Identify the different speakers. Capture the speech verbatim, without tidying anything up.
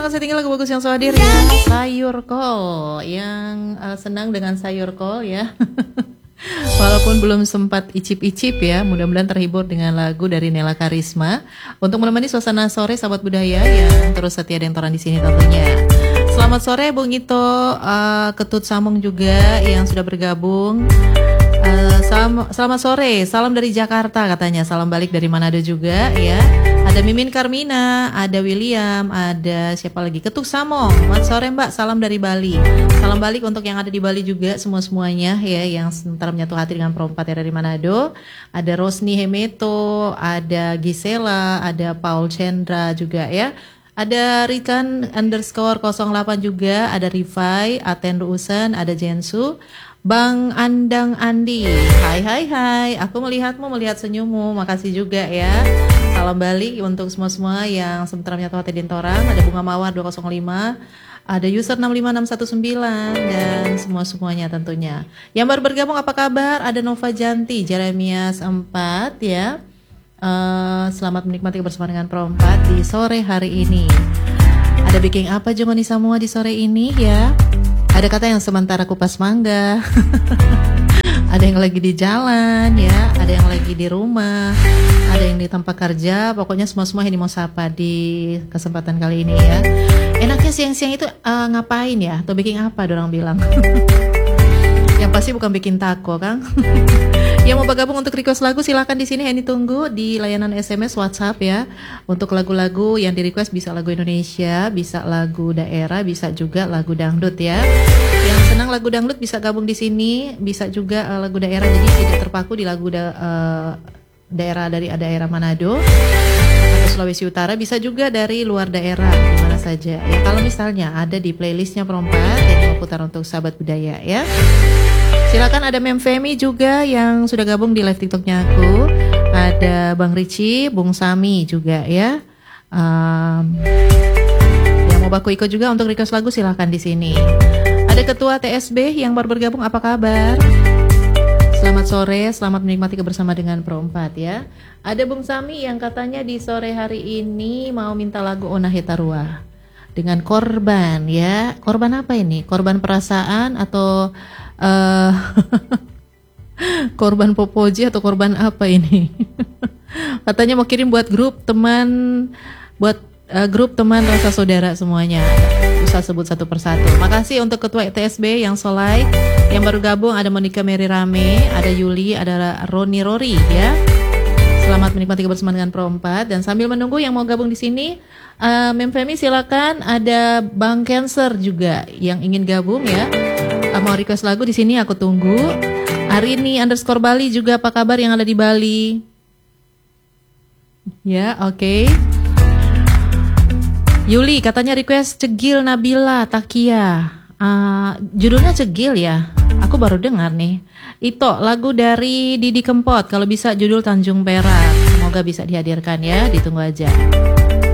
Speaker 1: Saya tinggal lagu bagus yang so hadir ya, sayur kol, yang uh, senang dengan sayur kol ya. Walaupun belum sempat icip-icip ya, mudah-mudahan terhibur dengan lagu dari Nela Karisma untuk menemani suasana sore sahabat budaya yang terus setia dentoran di sini tentunya. Selamat sore Bung Ito, uh, Ketut Samung juga yang sudah bergabung. Uh, salam, selamat sore, salam dari Jakarta katanya, salam balik dari Manado juga ya. Ada Mimin Karmina, ada William, ada siapa lagi? Ketuk Samong. Selamat sore Mbak, salam dari Bali. Salam balik untuk yang ada di Bali juga semua-semuanya ya, yang sementara menyatu hati dengan perempat ya dari Manado. Ada Rosni Hemeto, ada Gisela, ada Paul Chandra juga ya. Ada Rikan underscore nol delapan juga, ada Rifai, Aten Ruusan, ada Jensu, Bang Andang Andi. Hai hai hai, aku melihatmu, melihat senyummu, makasih juga ya. Salam balik untuk semua-semua yang sementara menyatu hati dentoran. Ada Bunga Mawar dua nol lima, ada user enam lima enam satu sembilan, dan semua-semuanya tentunya. Yang baru bergabung apa kabar? Ada Nova Janti, Jeremias empat ya. Uh, selamat menikmati bersama dengan Perempat di sore hari ini. Ada bikin apa Jongoni semua di sore ini ya? Ada kata yang sementara kupas mangga. Ada yang lagi di jalan ya, ada yang lagi di rumah, ada yang di tempat kerja. Pokoknya semua-semua ini mau sapa di kesempatan kali ini ya. Enaknya siang-siang itu uh, ngapain ya? Atau bikin apa dorang bilang? Yang pasti bukan bikin taco kan? Yang mau bergabung untuk request lagu silahkan di sini, Henny tunggu di layanan S M S WhatsApp ya. Untuk lagu-lagu yang di request bisa lagu Indonesia, bisa lagu daerah, bisa juga lagu dangdut ya. Yang senang lagu dangdut bisa gabung di sini, bisa juga uh, lagu daerah, jadi tidak terpaku di lagu da uh, daerah dari daerah Manado atau Sulawesi Utara, bisa juga dari luar daerah di mana saja ya. Kalau misalnya ada di playlistnya Perempat yang mau putar untuk sahabat budaya ya. Silakan, ada Mem Femi juga yang sudah gabung di live TikToknya aku. Ada Bang Ricci, Bung Sami juga ya. Um, yang mau baku ikut juga untuk request lagu silakan di sini. Ada Ketua T S B yang baru bergabung, apa kabar? Selamat sore, selamat menikmati kebersamaan dengan Perempat ya. Ada Bung Sami yang katanya di sore hari ini mau minta lagu Ona Hetarua dengan korban ya. Korban apa ini? Korban perasaan atau uh, korban popoji atau korban apa ini? Katanya mau kirim buat grup teman, buat uh, grup teman rasa saudara semuanya. Usah sebut satu persatu. Makasih untuk Ketua T S B yang solai, yang baru gabung. Ada Monica Mary Rame, ada Yuli, ada Roni Rory ya. Selamat menikmati kebersamaan dengan Perempat. Dan sambil menunggu yang mau gabung di sini, uh, Mem Femi silakan. Ada Bang Cancer juga yang ingin gabung ya. Uh, mau request lagu di sini aku tunggu. Arini underscore Bali juga, apa kabar yang ada di Bali? Ya, oke. Okay. Yuli katanya request Cegil Nabila Takia. Uh, judulnya Cegil ya. Aku baru dengar nih. Ito, lagu dari Didi Kempot, kalau bisa judul Tanjung Perak. Semoga bisa dihadirkan ya, ditunggu aja.